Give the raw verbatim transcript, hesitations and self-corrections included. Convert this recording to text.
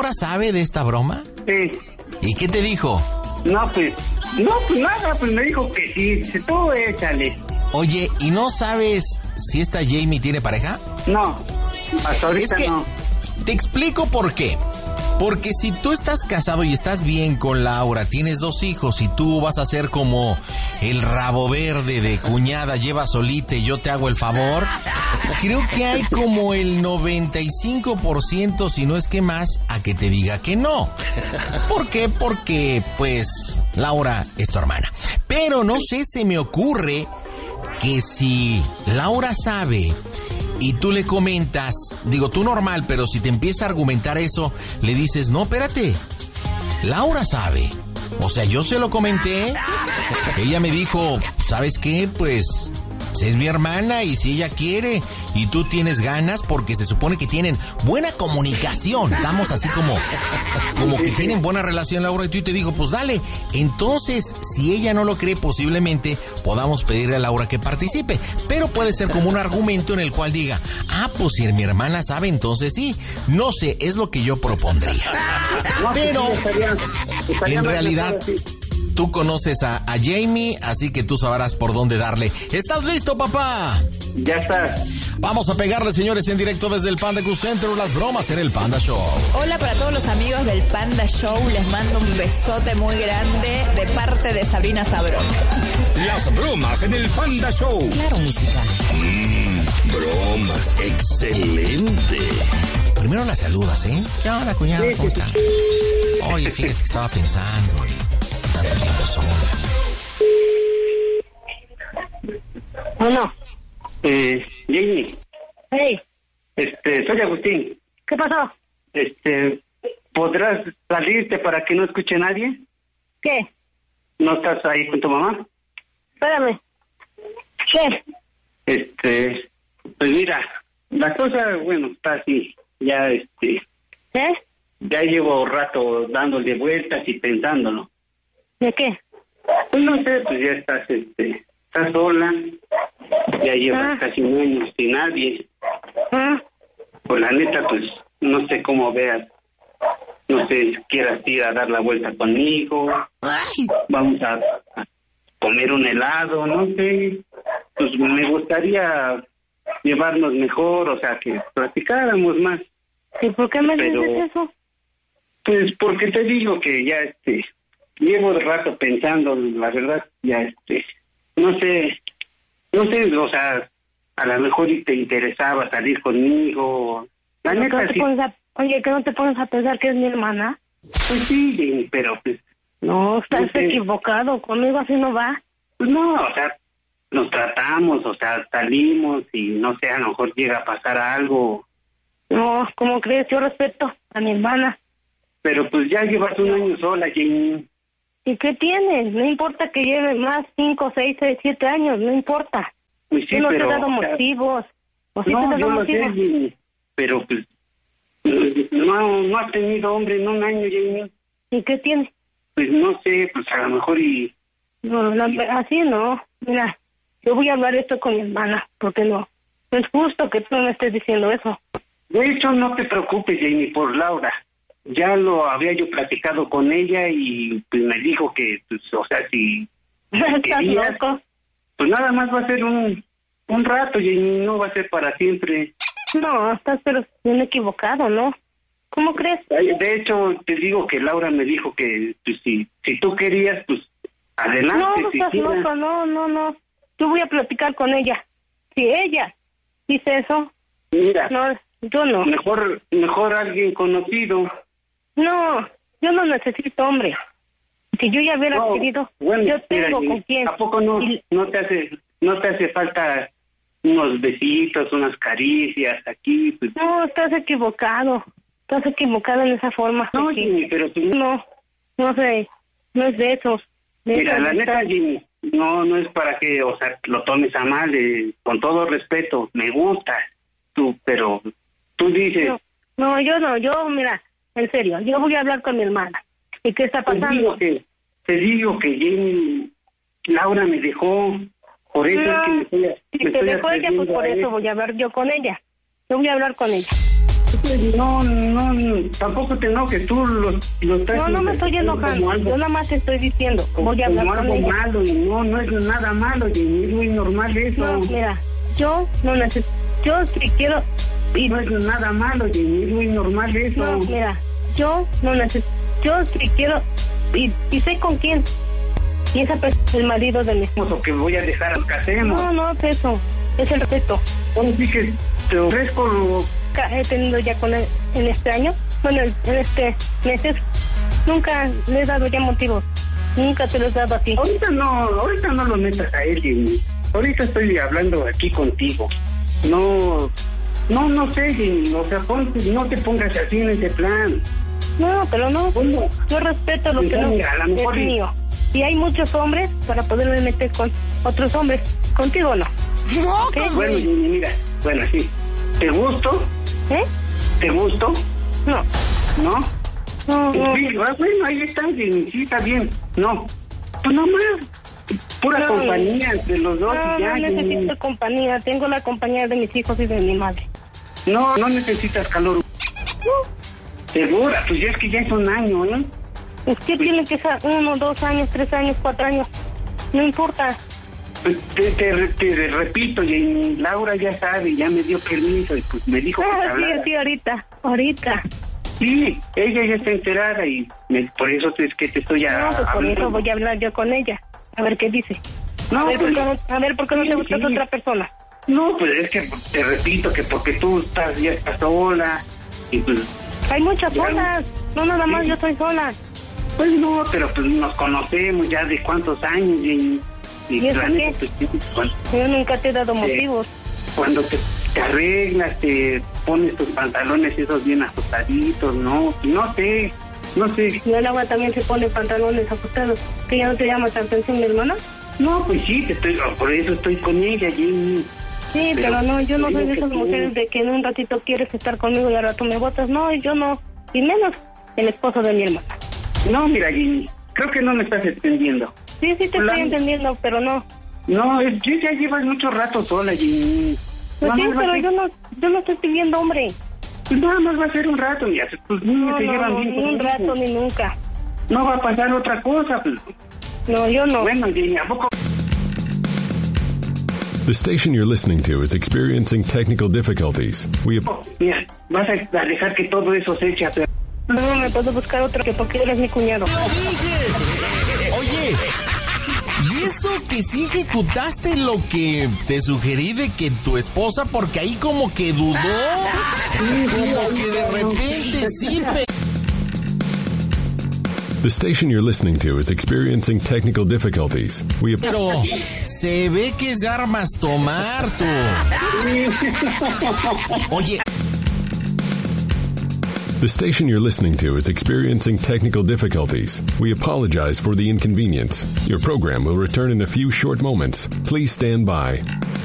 ¿Laura sabe de esta broma? Sí. ¿Y qué te dijo? No, pues, no, pues nada, pues me dijo que sí, dice, tú échale. Oye, ¿y no sabes si esta Jamie tiene pareja? No, hasta ahorita es que no. Te explico por qué. Porque si tú estás casado y estás bien con Laura, tienes dos hijos y tú vas a ser como el rabo verde de cuñada, lleva solita y yo te hago el favor, creo que hay como el noventa y cinco por ciento, si no es que más, a que te diga que no. ¿Por qué? Porque, pues, Laura es tu hermana. Pero no sé, se me ocurre que si Laura sabe y tú le comentas, digo tú normal, pero si te empieza a argumentar eso, le dices, no, espérate, Laura sabe. O sea, yo se lo comenté, ella me dijo, ¿sabes qué? Pues es mi hermana y si ella quiere y tú tienes ganas, porque se supone que tienen buena comunicación, estamos así como, como que tienen buena relación, Laura, y tú y te digo, pues dale. Entonces, si ella no lo cree, posiblemente podamos pedirle a Laura que participe, pero puede ser como un argumento en el cual diga, ah, pues si mi hermana sabe, entonces sí. No sé, es lo que yo propondría. Pero en realidad tú conoces a, a Jamie, así que tú sabrás por dónde darle. ¿Estás listo, papá? Ya está. Vamos a pegarle, señores, en directo desde el Panda Cool Center, las bromas en el Panda Show. Hola para todos los amigos del Panda Show, les mando un besote muy grande de parte de Sabrina Sabrón. Las bromas en el Panda Show. Claro, música. Mmm, bromas, excelente. Primero la saludas, ¿eh? ¿Qué onda, cuñado? ¿Cómo está? Oye, fíjate que estaba pensando, oye, tanto tiempo solas. Bueno. Eh, Jamie. Hey. Este, soy Agustín. ¿Qué pasó? Este, ¿podrás salirte para que no escuche nadie? ¿Qué? ¿No estás ahí con tu mamá? Espérame. ¿Qué? Este, pues mira, la cosa, bueno, está así. Ya, este... ¿Eh? Ya llevo rato dándole vueltas y pensándolo. ¿De qué? Pues no sé, pues ya estás, este... Estás sola. Ya llevas ah. casi un año sin nadie. Ah. Pues la neta, pues, no sé cómo veas. No sé si quieras ir a dar la vuelta conmigo. Ay. Vamos a, a comer un helado, no sé. Pues me gustaría llevarnos mejor, o sea, que platicáramos más. ¿Y por qué me Pero, dices eso? Pues porque te digo que ya, este, llevo el rato pensando, la verdad, ya, este, no sé, no sé, o sea, a lo mejor te interesaba salir conmigo. La ¿No neta, te sí. pones a, oye, ¿que no te pones a pensar que es mi hermana? Pues sí, Jenny, pero pues... No, estás no sé. equivocado, conmigo así no va. Pues no, o sea, nos tratamos, o sea, salimos y no sé, a lo mejor llega a pasar algo. No, ¿cómo crees? Yo respeto a mi hermana. Pero pues ya llevas un año sola, Jenny. ¿Y qué tienes? No importa que lleve más, cinco, seis, seis, siete años, no importa. Pues sí, yo no pero, te he dado o sea, motivos. ¿O sí te he no, dado yo lo sé, motivos? Jenny, pero pues no, no has tenido hombre en un año, Jenny. ¿Y qué tienes? Pues no sé, pues a lo mejor y... No, la- así no. Mira, yo voy a hablar esto con mi hermana, porque no. No es justo que tú me estés diciendo eso. De hecho, no te preocupes, Jenny, por Laura. Ya lo había yo platicado con ella y pues me dijo que, pues, o sea, si Estás querías, loco. pues nada más va a ser un, un rato, Jenny, no va a ser para siempre. No, estás pero bien equivocado, ¿no? ¿Cómo crees? De hecho, te digo que Laura me dijo que pues, si, si tú querías, pues adelante. No, no si estás quieras. loco, no, no, no. Yo voy a platicar con ella. Si ella dice eso, Mira, no, yo no. mejor, mejor alguien conocido. No, yo no necesito hombre. Si yo ya hubiera No, querido, bueno, yo mira, tengo Jenny, con quién. ¿a poco no, Y- no te hace, no te hace falta unos besitos, unas caricias aquí? Pues, No, estás equivocado. Estás equivocado en esa forma. no, Porque- Jenny, pero tú, No, no sé, no es de esos. De mira, esos la de neta, estar- Jenny, no, no es para que, o sea, lo tomes a mal, eh, con todo respeto, me gusta, tú, pero tú dices, No, no, yo no, yo, mira, en serio, yo voy a hablar con mi hermana. ¿Y qué está te pasando? digo que, te digo que Jenny, Laura me dejó, por eso No, es que me estoy, si me te estoy dejó ella, pues atreviendo por a eso esto. voy a hablar yo con ella. Yo voy a hablar con ella. no, no, tampoco te enojes, tú lo, lo estás... No, no me estoy enojando, yo nada más te estoy diciendo, voy a hablar como con algo ella. malo, y no, no es nada malo, y es muy normal eso. No, mira, yo no necesito, yo sí quiero... Y no es nada malo, y es muy normal eso. No, mira, yo no necesito, yo sí quiero, y, y sé con quién, y esa persona es el marido de mi esposo. O que voy a dejar lo que hacemos. No, no es eso, es el respeto. Ahora sí que te ofrezco lo... He tenido ya con él en este año, bueno, en este meses, nunca le he dado ya motivos, nunca te los he dado a ti. Ahorita no, ahorita no lo metas a él, Jenny. Ahorita estoy hablando aquí contigo. No, no, no sé, Jenny, o sea, ponte, no te pongas así en ese plan. No, pero no, ¿Cómo? yo respeto lo Pues que no mira, a lo es mejor y- mío. Y hay muchos hombres para poderme meter con otros hombres, contigo no. ¡Mocos, Bueno, güey! Jenny, mira, bueno, sí. ¿Te gusto? ¿Eh? ¿Te gusto? No, ¿No? no, no. Sí, ah, bueno, ahí está, Jenny, sí, está bien. No, pues nomás, pura No, compañía de los dos No, y ya, no Jenny. necesito compañía, tengo la compañía de mis hijos y de mi madre. No, no necesitas calor. Segura, pues ya es que ya es un año, ¿eh? Es que tiene que ser uno, dos años, tres años, cuatro años, no importa. Pues te, te, te repito, y Laura ya sabe, ya me dio permiso y pues me dijo que te Ah, sí, hablara. sí, ahorita, ahorita. Sí, ella ya está enterada y me- por eso es que te estoy a- No, pues por hablando. eso voy a hablar yo con ella, a ver qué dice. No, a, ver, pues, ¿por qué no, a ver, ¿por qué no sí, te buscas sí. otra persona? No, pues es que te repito que porque tú estás ya estás sola y pues, Hay muchas Ya. solas, no nada más Sí. yo soy sola. pues no, pero pues nos conocemos ya de cuántos años y, y ¿Y eso la neta, qué? pues, sí, cuando, Yo nunca te he dado motivos. cuando te, te arreglas, te pones tus pantalones esos bien ajustaditos, no, no sé, no sé. Y el agua también se pone pantalones ajustados. ¿Que ya no te llama la atención, mi hermana? No, pues sí, te estoy, por eso estoy con ella, Jenny. Sí, pero, Pero no, yo no digo soy de que esas tú- mujeres de que en un ratito quieres estar conmigo y al rato me botas. No, yo no. Y menos el esposo de mi hermana. No, mira, Jenny, creo que no me estás entendiendo. Sí, sí te Hola. estoy entendiendo, pero no. No, es, ya ya llevas mucho rato sola, Jenny. Pues Nada sí, más va a pero ser- yo no, yo no estoy pidiendo hombre. pues nada más va a ser un rato, mira, tus niños No, se no, llevan no, bien ni un conmigo. rato ni nunca. No va a pasar otra cosa, pues. No, yo no. Bueno, Jenny, ¿a poco? The station you're listening to is experiencing technical difficulties. We Mira, vas a a dejar que todo eso se eche a perder. No, me puedo buscar otro que porque eres mi cuñado. Oye, ¿y eso que sí ejecutaste lo que te sugerí de que tu esposa, porque ahí como que dudó, como que de repente sí, pe- The station you're listening to is experiencing technical difficulties. We pero se ve que es armas tomar tú. Oye, The station you're listening to is experiencing technical difficulties. We apologize for the inconvenience. Your program will return in a few short moments. Please stand by.